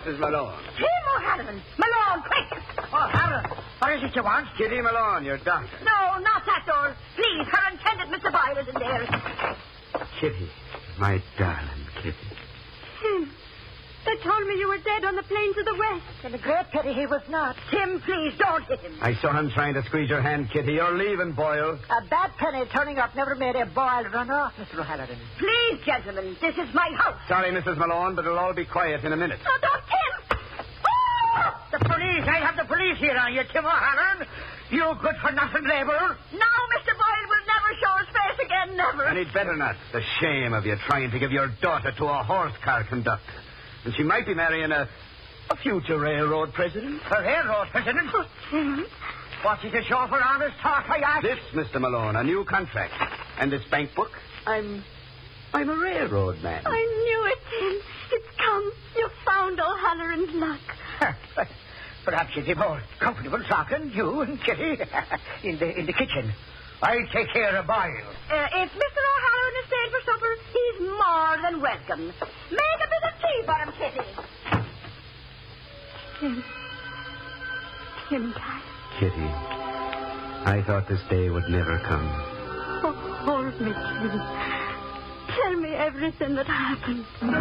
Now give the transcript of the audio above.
Mrs. Malone. Tim O'Halloran. Malone, quick. O'Halloran, what is it you want? Kitty Malone, your doctor. No, not that door. Please, her intended Mr. Boyle is in there. Kitty, my darling Kitty. Tim, they told me you were dead on the plains of the West. And a great pity he was not. Tim, please, don't hit him. I saw him trying to squeeze your hand, Kitty. You're leaving, Boyle. A bad penny turning up never made a Boyle run off, Mr. O'Halloran. Please, gentlemen, this is my house. Sorry, Mrs. Malone, but it'll all be quiet in a minute. No, don't, Tim. Oh! The police! I have the police here on you, Tim O'Halloran. You good-for-nothing laborer. Now Mr. Boyle will never show his face again, never. And he'd better not. The shame of you trying to give your daughter to a horse car conductor. And she might be marrying a future railroad president. A railroad president? Oh, Tim. What's it to show for honest talk, I ask? This, Mr. Malone, a new contract. And this bank book, I'm a railroad man. I knew it, Tim. It's come. You found O'Halloran's luck. Perhaps you'd be more comfortable talking, you and Kitty, in the kitchen. I'll take care of Boyle. If Mr. O'Halloran is staying for supper, he's more than welcome. Make a bit of tea for him, Kitty. Tim, darling. Kitty, I thought this day would never come. Oh, hold me, Tim. Tell me everything that happened.